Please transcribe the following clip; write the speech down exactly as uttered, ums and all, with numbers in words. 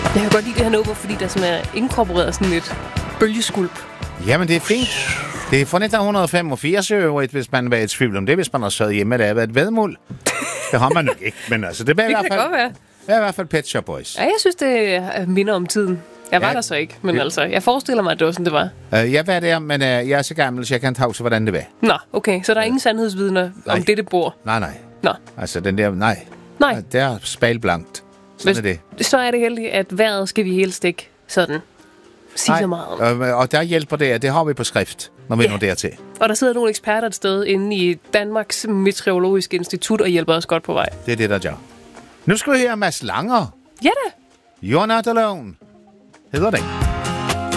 Jeg kan godt lide det her nummer, fordi der sådan er inkorporeret sådan et bølgeskulp. Jamen, det er fint. Det er fra nitten femogfirs øvrigt, hvis man var i tvivl om det, hvis man har sad hjemme, der har været et vedmål. Det har man nok ikke, men altså, det, det kan i hvert fald, godt være. Det er i hvert fald Pet Shop Boys. Ja, jeg synes, det minder om tiden. Jeg var ja, der så ikke, men det. altså, jeg forestiller mig, at det var sådan, det var. Uh, jeg var der, men uh, jeg er så gammel, så jeg kan ikke huske, hvordan det var. Nå, okay, så der er ingen sandhedsvidner nej. om dette bord? Nej, nej. Nå. Altså, den der, nej. Nej. Det er spejlblankt. Sådan Hvis, er det. Så er det heldigt, at vejret skal vi helst ikke sådan sige så meget om. Uh, og der hjælper det, det har vi på skrift, når vi ja. når dertil. Og der sidder nogle eksperter et sted inde i Danmarks Meteorologiske Institut og hjælper os godt på vej. Det er det, der gør. Nu skal vi høre Mads Langer. Ja da. You're Not Alone hedder det.